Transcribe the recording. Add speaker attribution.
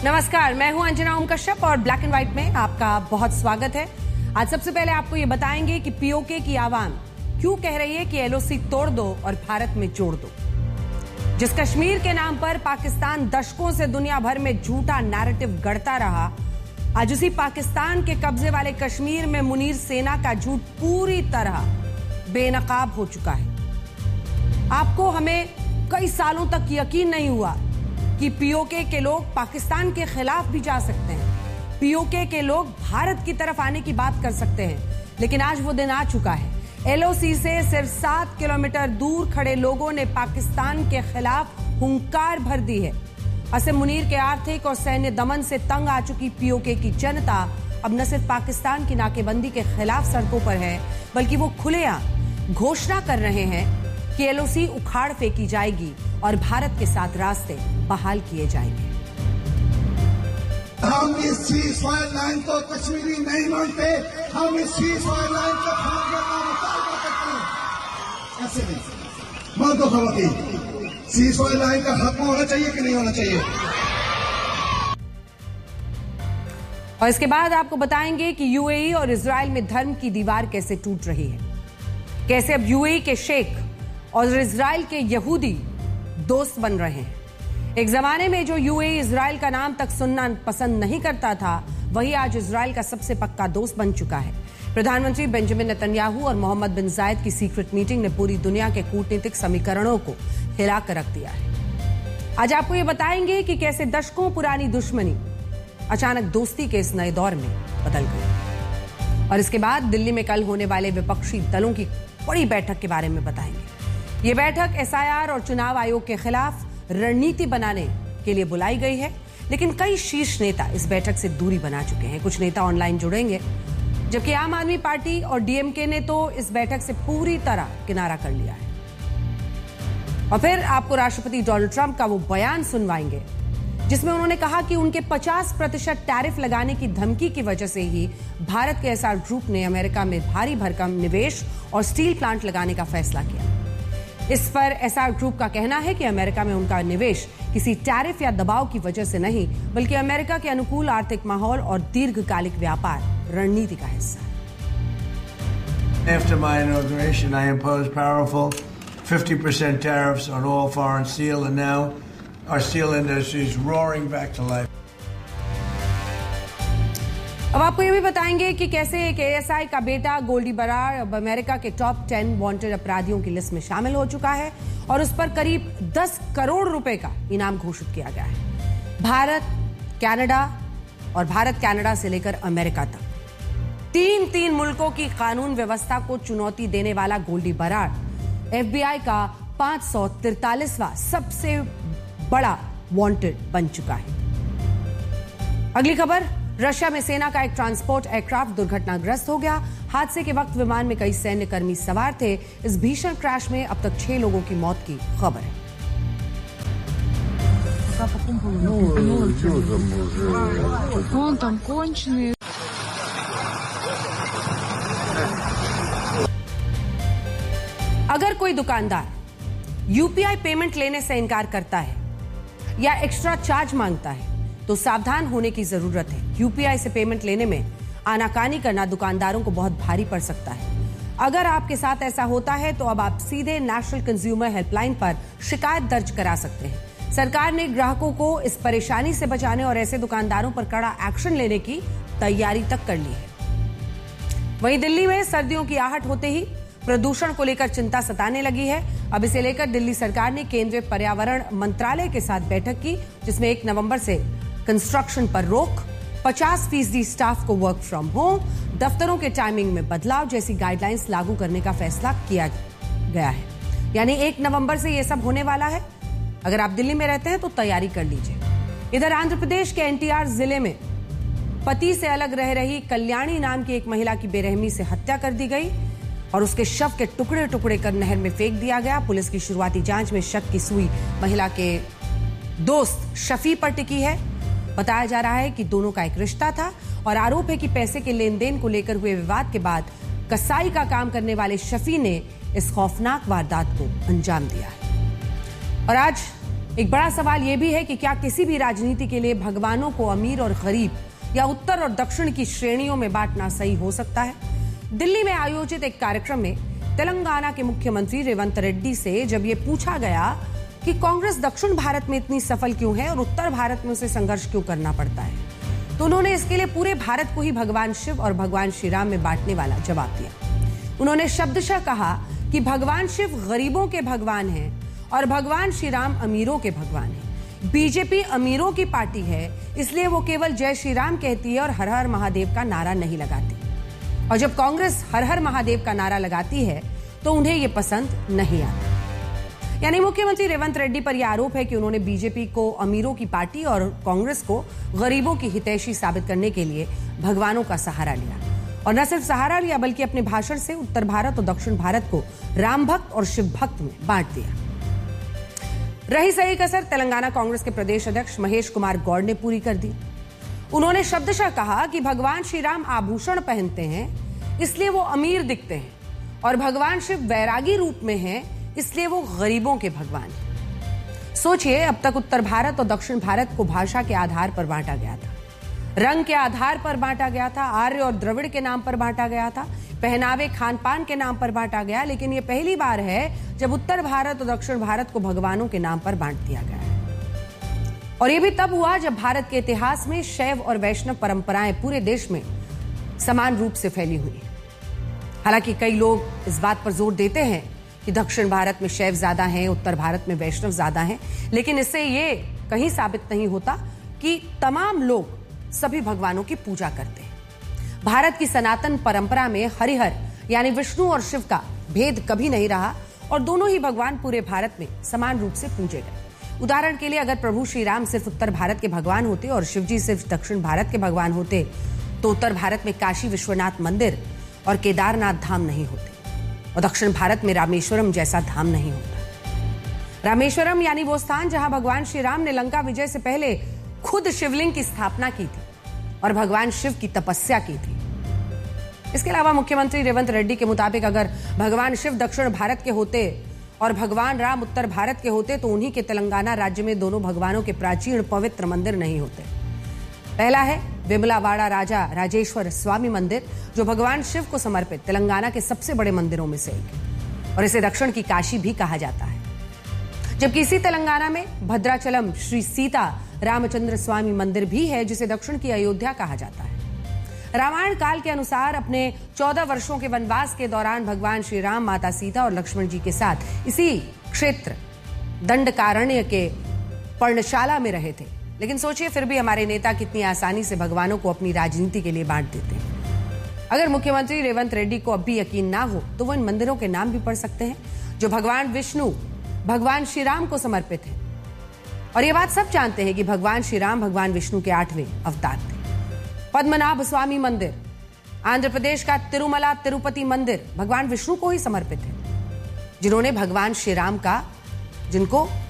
Speaker 1: नमस्कार, मैं हूं अंजना ओम कश्यप और ब्लैक एंड व्हाइट में आपका बहुत स्वागत है। आज सबसे पहले आपको ये बताएंगे कि पीओके की आवाम क्यों कह रही है कि एलओसी तोड़ दो और भारत में जोड़ दो। जिस कश्मीर के नाम पर पाकिस्तान दशकों से दुनिया भर में झूठा नैरेटिव गढ़ता रहा, आज उसी पाकिस्तान के कब्जे वाले कश्मीर में मुनीर सेना का झूठ पूरी तरह बेनकाब हो चुका है। आपको हमें कई सालों तक यकीन नहीं हुआ कि पीओके के लोग पाकिस्तान के खिलाफ भी जा सकते हैं, पीओके के लोग भारत की तरफ आने की बात कर सकते हैं, लेकिन आज वो दिन आ चुका है। एलओसी से सिर्फ 7 किलोमीटर दूर खड़े लोगों ने पाकिस्तान के खिलाफ हुंकार भर दी है। असम मुनीर के आर्थिक और सैन्य दमन से तंग आ चुकी पीओके की जनता अब न सिर्फ पाकिस्तान की नाकेबंदी के खिलाफ सड़कों पर है, बल्कि वो खुलेआम घोषणा कर रहे हैं कि एलओसी उखाड़ फेंकी जाएगी और भारत के साथ रास्ते बहाल किए जाएंगे।
Speaker 2: हम इस सीज़फायर लाइन को कश्मीरी नहीं मानते, हम इस सीज़फायर लाइन को मुतालबा करते हैं। ऐसे नहीं मान दो खवातीन, सीज़फायर लाइन का खत्म होना चाहिए कि नहीं होना चाहिए।
Speaker 1: और इसके बाद आपको बताएंगे कि यूएई और इजराइल में धर्म की दीवार कैसे टूट रही है, कैसे अब यूएई के शेख और इजराइल के यहूदी दोस्त बन रहे हैं। एक जमाने में जो यूएई इजराइल का नाम तक सुनना पसंद नहीं करता था, वही आज इजराइल का सबसे पक्का दोस्त बन चुका है। प्रधानमंत्री बेंजामिन नेतन्याहू और मोहम्मद बिन जायद की सीक्रेट मीटिंग ने पूरी दुनिया के कूटनीतिक समीकरणों को हिलाकर रख दिया है। आज आपको ये बताएंगे कि कैसे दशकों पुरानी दुश्मनी अचानक दोस्ती के इस नए दौर में बदल गई। और इसके बाद दिल्ली में कल होने वाले विपक्षी दलों की बड़ी बैठक के बारे में बताएंगे। ये बैठक एसआईआर और चुनाव आयोग के खिलाफ रणनीति बनाने के लिए बुलाई गई है, लेकिन कई शीर्ष नेता इस बैठक से दूरी बना चुके हैं। कुछ नेता ऑनलाइन जुड़ेंगे, जबकि आम आदमी पार्टी और डीएमके ने तो इस बैठक से पूरी तरह किनारा कर लिया है। और फिर आपको राष्ट्रपति डोनाल्ड ट्रंप का वो बयान सुनवाएंगे जिसमें उन्होंने कहा कि उनके 50% टैरिफ लगाने की धमकी की वजह से ही भारत के एसआर ग्रुप ने अमेरिका में भारी भरकम निवेश और स्टील प्लांट लगाने का फैसला किया। इस पर एसआर ग्रुप का कहना है कि अमेरिका में उनका निवेश किसी टैरिफ या दबाव की वजह से नहीं, बल्कि अमेरिका के अनुकूल आर्थिक माहौल और दीर्घकालिक व्यापार रणनीति का हिस्सा है।
Speaker 3: After my inauguration, I imposed powerful 50% tariffs on all foreign steel, and now our steel industry is roaring back to life.
Speaker 1: अब आपको ये भी बताएंगे कि कैसे एक एएसआई का बेटा गोल्डी बरार अब अमेरिका के टॉप 10 वांटेड अपराधियों की लिस्ट में शामिल हो चुका है और उस पर करीब 10 करोड़ रुपए का इनाम घोषित किया गया है। भारत, कनाडा और भारत कनाडा से लेकर अमेरिका तक तीन मुल्कों की कानून व्यवस्था को चुनौती देने वाला गोल्डी बरार एफबीआई का 543वां सबसे बड़ा वांटेड बन चुका है। अगली खबर, रशिया में सेना का एक ट्रांसपोर्ट एयरक्राफ्ट दुर्घटनाग्रस्त हो गया। हादसे के वक्त विमान में कई सैन्य कर्मी सवार थे। इस भीषण क्रैश में अब तक 6 लोगों की मौत की खबर है। अगर कोई दुकानदार यूपीआई पेमेंट लेने से इनकार करता है या एक्स्ट्रा चार्ज मांगता है तो सावधान होने की जरूरत है। यूपीआई से पेमेंट लेने में आनाकानी करना दुकानदारों को बहुत भारी पड़ सकता है। अगर आपके साथ ऐसा होता है तो अब आप सीधे नेशनल कंज्यूमर हेल्पलाइन पर शिकायत दर्ज करा सकते हैं। सरकार ने ग्राहकों को इस परेशानी से बचाने और ऐसे दुकानदारों पर कड़ा एक्शन लेने की तैयारी तक कर ली है। वहीं दिल्ली में सर्दियों की आहट होते ही प्रदूषण को लेकर चिंता सताने लगी है। अब इसे लेकर दिल्ली सरकार ने केंद्रीय पर्यावरण मंत्रालय के साथ बैठक की, जिसमें 1 नवंबर से कंस्ट्रक्शन पर रोक, 50% स्टाफ को वर्क फ्रॉम होम, दफ्तरों के टाइमिंग में बदलाव जैसी गाइडलाइंस लागू करने का फैसला किया गया है। यानी 1 नवंबर से यह सब होने वाला है। अगर आप दिल्ली में रहते हैं तो तैयारी कर लीजिए। इधर आंध्र प्रदेश के एनटीआर जिले में पति से अलग रह रही कल्याणी नाम की एक महिला की बेरहमी से हत्या कर दी गई और उसके शव के टुकड़े टुकड़े कर नहर में फेंक दिया गया। पुलिस की शुरुआती जांच में शक की सुई महिला के दोस्त शफी पर टिकी है। बताया जा रहा है कि दोनों का एक रिश्ता था और आरोप है कि पैसे के लेन देन को लेकर हुए विवाद के बाद कसाई का काम करने वाले शफी ने इस खौफनाक वारदात को अंजाम दिया है। और आज एक बड़ा सवाल यह भी है कि क्या किसी भी राजनीति के लिए भगवानों को अमीर और गरीब या उत्तर और दक्षिण की श्रेणियों में बांटना सही हो सकता है? दिल्ली में आयोजित एक कार्यक्रम में तेलंगाना के मुख्यमंत्री रेवंत रेड्डी से जब यह पूछा गया कि कांग्रेस दक्षिण भारत में इतनी सफल क्यों है और उत्तर भारत में उसे संघर्ष क्यों करना पड़ता है, तो उन्होंने इसके लिए पूरे भारत को ही भगवान शिव और भगवान श्री राम में बांटने वाला जवाब दिया। उन्होंने शब्दशः कहा कि भगवान शिव गरीबों के भगवान हैं और भगवान श्री राम अमीरों के भगवान हैं। बीजेपी अमीरों की पार्टी है, इसलिए वो केवल जय श्री राम कहती है और हर हर महादेव का नारा नहीं लगाती। और जब कांग्रेस हर हर महादेव का नारा लगाती है तो उन्हें ये पसंद नहीं आता। यानी मुख्यमंत्री रेवंत रेड्डी पर यह आरोप है कि उन्होंने बीजेपी को अमीरों की पार्टी और कांग्रेस को गरीबों की हितैषी साबित करने के लिए भगवानों का सहारा लिया, और न सिर्फ सहारा लिया बल्कि अपने भाषण से उत्तर भारत और दक्षिण भारत को राम भक्त और शिव भक्त में बांट दिया। रही सही कसर तेलंगाना कांग्रेस के प्रदेश अध्यक्ष महेश कुमार गौड़ ने पूरी कर दी। उन्होंने शब्दशः कहा कि भगवान श्री राम आभूषण पहनते हैं इसलिए वो अमीर दिखते हैं, और भगवान शिव वैरागी रूप में हैं इसलिए वो गरीबों के भगवान हैं। सोचिए, अब तक उत्तर भारत और दक्षिण भारत को भाषा के आधार पर बांटा गया था, रंग के आधार पर बांटा गया था, आर्य और द्रविड़ के नाम पर बांटा गया था, पहनावे खान पान के नाम पर बांटा गया। लेकिन यह पहली बार है जब उत्तर भारत और दक्षिण भारत को भगवानों के नाम पर बांट दिया गया है। और यह भी तब हुआ जब भारत के इतिहास में शैव और वैष्णव परंपराएं पूरे देश में समान रूप से फैली हुई है। हालांकि कई लोग इस बात पर जोर देते हैं कि दक्षिण भारत में शैव ज्यादा हैं, उत्तर भारत में वैष्णव ज्यादा हैं, लेकिन इससे ये कहीं साबित नहीं होता कि तमाम लोग सभी भगवानों की पूजा करते हैं। भारत की सनातन परंपरा में हरिहर यानी विष्णु और शिव का भेद कभी नहीं रहा और दोनों ही भगवान पूरे भारत में समान रूप से पूजे गए। उदाहरण के लिए अगर प्रभु श्री राम सिर्फ उत्तर भारत के भगवान होते और शिव जी सिर्फ दक्षिण भारत के भगवान होते तो उत्तर भारत में काशी विश्वनाथ मंदिर और केदारनाथ धाम नहीं होते और दक्षिण भारत में रामेश्वरम जैसा धाम नहीं होता। रामेश्वरम यानी वो स्थान जहां भगवान श्री राम ने लंका विजय से पहले खुद शिवलिंग की स्थापना की थी और भगवान शिव की तपस्या की थी। इसके अलावा मुख्यमंत्री रेवंत रेड्डी के मुताबिक अगर भगवान शिव दक्षिण भारत के होते और भगवान राम उत्तर भारत के होते तो उन्हीं के तेलंगाना राज्य में दोनों भगवानों के प्राचीन पवित्र मंदिर नहीं होते। पहला है विमलावाड़ा राजा राजेश्वर स्वामी मंदिर, जो भगवान शिव को समर्पित तेलंगाना के सबसे बड़े मंदिरों में से एक है और इसे दक्षिण की काशी भी कहा जाता है। जबकि इसी तेलंगाना में भद्राचलम श्री सीता रामचंद्र स्वामी मंदिर भी है जिसे दक्षिण की अयोध्या कहा जाता है। रामायण काल के अनुसार अपने 14 वर्षों के वनवास के दौरान भगवान श्री राम माता सीता और लक्ष्मण जी के साथ इसी क्षेत्र दंडकारण्य के पर्णशाला में रहे थे। लेकिन सोचिए, फिर भी हमारे नेता कितनी आसानी से भगवानों को अपनी राजनीति के लिए बांट देते हैं। अगर मुख्यमंत्री रेवंत रेड्डी को अब भी यकीन ना हो तो वो इन मंदिरों के नाम भी पढ़ सकते हैं जो भगवान विष्णु भगवान श्री राम को समर्पित है। और ये बात सब जानते हैं कि भगवान श्री राम भगवान विष्णु के 8वें अवतार थे। पद्मनाभ स्वामी मंदिर, आंध्र प्रदेश का तिरुमला तिरुपति मंदिर भगवान विष्णु को ही समर्पित है, जिन्होंने भगवान श्री राम का जिनको